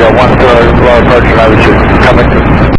1 low approach and I was just coming